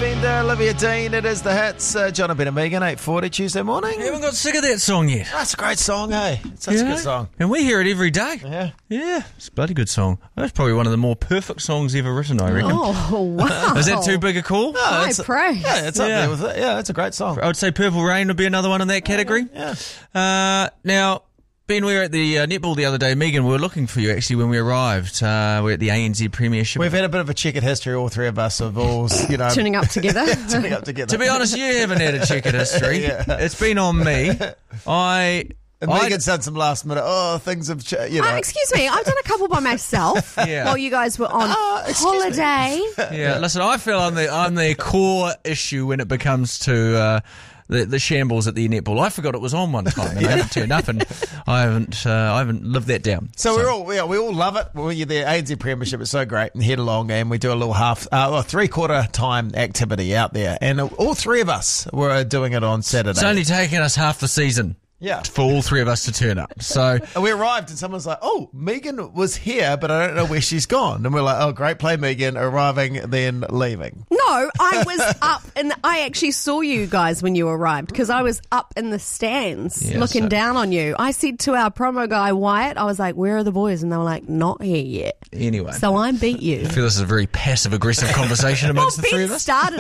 Fender, Olivia Dean. It is the hits. John and Ben and Megan, 8:40 Tuesday morning. You haven't got sick of that song yet. That's a great song, hey? It's such a good song. And we hear it every day. Yeah. It's a bloody good song. That's probably one of the more perfect songs ever written, I reckon. Oh, wow. Is that too big a call? High praise. Yeah, it's up there with it. Yeah, it's a great song. I would say Purple Rain would be another one in that category. Yeah. Now, Ben, we were at the netball the other day. Megan, we were looking for you actually when we arrived. We're at the ANZ Premiership. We've had a bit of a checkered history, all three of us, of all, Tuning up together. To be honest, you haven't had a checkered history. It's been on me. And Megan's done some last minute, things have changed, Excuse me, I've done a couple by myself while you guys were on holiday. Yeah, listen, I feel I'm the core issue when it comes to the shambles at the netball. I forgot it was on one time and I haven't turned up, and I haven't lived that down. So we all love it. We're the ANZ Premiership is so great, and head along, and we do a little three-quarter time activity out there, and all three of us were doing it on Saturday. It's only taken us half the season. Yeah. For all three of us to turn up. So and we arrived and someone's like, Megan was here, but I don't know where she's gone. And we're like, great play, Megan, arriving, then leaving. No, I was up, and I actually saw you guys when you arrived because I was up in the stands looking down on you. I said to our promo guy, Wyatt, I was like, where are the boys? And they were like, not here yet. Anyway. So I beat you. I feel this is a very passive-aggressive conversation amongst the three of us. started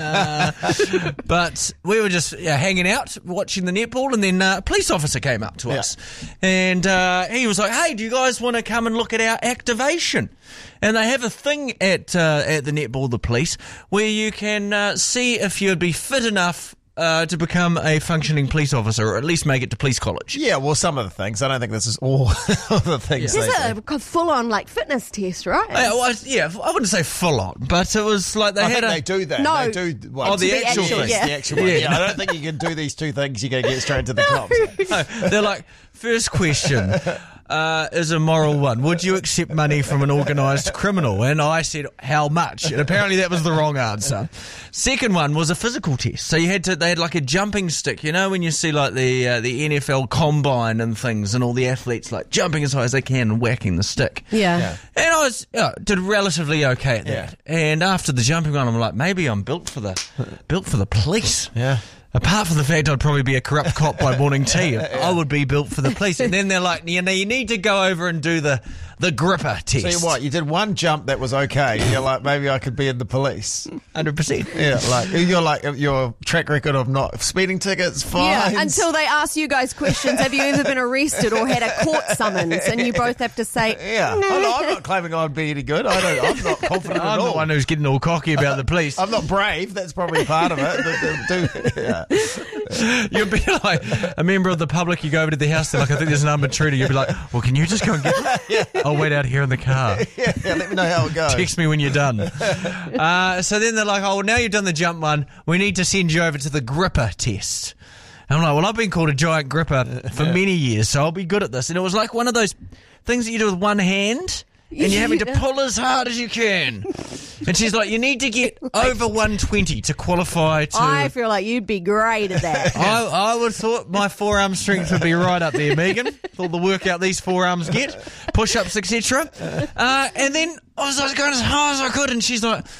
it. But we were just hanging out, watching the netball, and then a police officer came up to us. And he was like, hey, do you guys want to come and look at our activation? And they have a thing at the netball, the police, where you can see if you'd be fit enough to become a functioning police officer, or at least make it to police college. Yeah, well, some of the things. I don't think this is all of the things. There's a full-on fitness test, right? I wouldn't say full on, but it was like they do that. No. They do. The actual thing. The actual one. I don't think you can do these two things. You're going to get straight to the cops. No, they're like, first question is a moral one. Would you accept money from an organised criminal? And I said, how much? And apparently that was the wrong answer. Second one was a physical test. So they had like a jumping stick. You know when you see like the NFL combine and things, and all the athletes like jumping as high as they can and whacking the stick. Yeah. And I did relatively okay at that. And after the jumping one, I'm like, maybe I'm built for the police. Yeah. Apart from the fact I'd probably be a corrupt cop by morning tea, I would be built for the police. And then they're like, you need to go over and do the gripper test. So you did one jump that was okay. You're like, maybe I could be in the police. 100%. Yeah, you're like your track record of not speeding tickets, fines. Yeah, until they ask you guys questions. Have you ever been arrested or had a court summons? And you both have to say, no. no. I'm not claiming I'd be any good. I'm not confident at all. I'm the one who's getting all cocky about the police. I'm not brave. That's probably part of it. You'd be like a member of the public. You go over to the house. They're like, I think there's an armed intruder. You'd be like, well, can you just go and get? I'll wait out here in the car. Yeah, let me know how it goes. Text me when you're done. So then they're like, now you've done the jump one. We need to send you over to the gripper test. And I'm like, well, I've been called a giant gripper for many years, so I'll be good at this. And it was like one of those things that you do with one hand, and you're having to pull as hard as you can. And she's like, you need to get over 120 to qualify to... I feel like you'd be great at that. I would have thought my forearm strength would be right up there, Megan. With all the workout these forearms get, push-ups, etc. And then I was going as hard as I could, and she's like,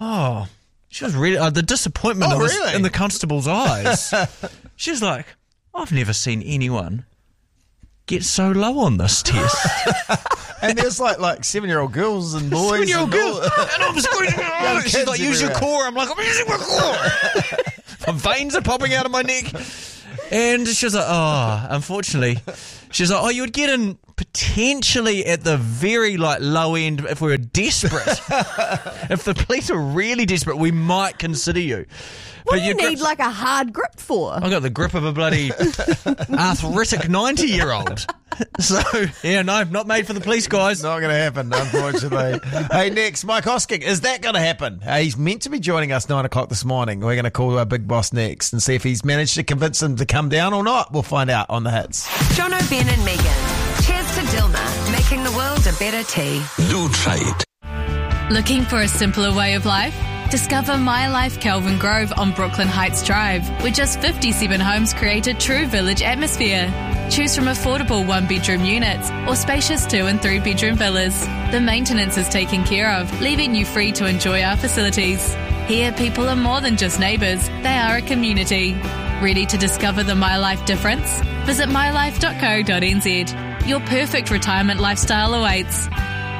she was really... the disappointment was in the constable's eyes. She's like, I've never seen anyone get so low on this test. And there's like 7-year-old girls and boys. 7-year-old girls. And I'm squeezing. She's like, use your core. I'm like, I'm using my core. My veins are popping out of my neck. And she's like, unfortunately. She's like, you would get in potentially at the very low end if we were desperate. If the police are really desperate, we might consider you. What do you need like a hard grip for? I got the grip of a bloody arthritic 90-year-old. So, no, not made for the police, guys. Not going to happen, unfortunately. Hey, next, Mike Hosking. Is that going to happen? He's meant to be joining us 9 o'clock this morning. We're going to call our big boss next and see if he's managed to convince him to come down or not. We'll find out on the hits. John O'Ben and Megan. Cheers to Dilma, making the world a better tea. Do try it. Looking for a simpler way of life? Discover My Life Kelvin Grove on Brooklyn Heights Drive, where just 57 homes create a true village atmosphere. Choose from affordable 1-bedroom units or spacious 2- and 3-bedroom villas. The maintenance is taken care of, leaving you free to enjoy our facilities. Here, people are more than just neighbours, they are a community. Ready to discover the My Life difference? Visit mylife.co.nz. Your perfect retirement lifestyle awaits.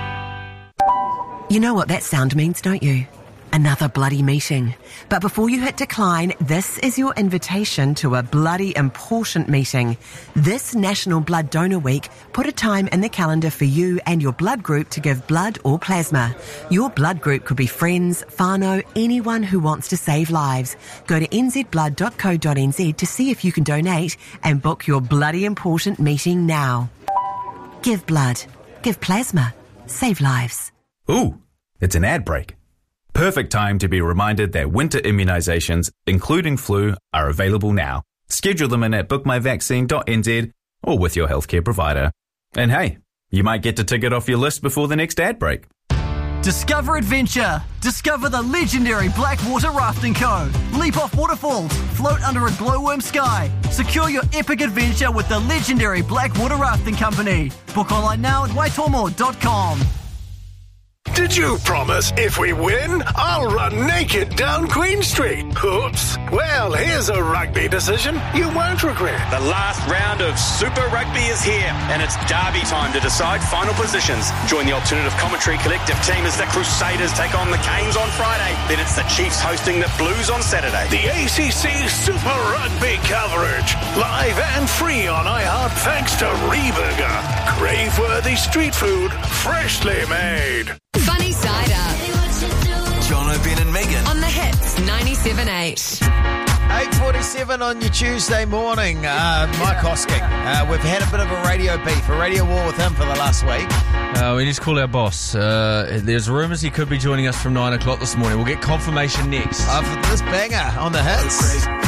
You know what that sound means, don't you? Another bloody meeting. But before you hit decline, this is your invitation to a bloody important meeting. This National Blood Donor Week, put a time in the calendar for you and your blood group to give blood or plasma. Your blood group could be friends, whānau, anyone who wants to save lives. Go to nzblood.co.nz to see if you can donate and book your bloody important meeting now. Give blood. Give plasma. Save lives. Ooh, it's an ad break. Perfect time to be reminded that winter immunisations, including flu, are available now. Schedule them in at bookmyvaccine.nz or with your healthcare provider. And hey, you might get to tick it off your list before the next ad break. Discover adventure. Discover the legendary Blackwater Rafting Co. Leap off waterfalls. Float under a glowworm sky. Secure your epic adventure with the legendary Blackwater Rafting Company. Book online now at waitomo.com. Did you promise if we win, I'll run naked down Queen Street? Oops. Well, here's a rugby decision you won't regret. The last round of Super Rugby is here, and it's derby time to decide final positions. Join the alternative commentary collective team as the Crusaders take on the Canes on Friday. Then it's the Chiefs hosting the Blues on Saturday. The ACC Super Rugby coverage. Live and free on iHeart thanks to Reburger. Crave-worthy street food, freshly made. Funny Side Up. Jono, Ben and Megan. On the Hits 97.8. 8:47 on your Tuesday morning. Mike Hosking. We've had a bit of a radio beef, a radio war with him for the last week. We need to call our boss. There's rumours he could be joining us from 9 o'clock this morning. We'll get confirmation next. For this banger on the Hits.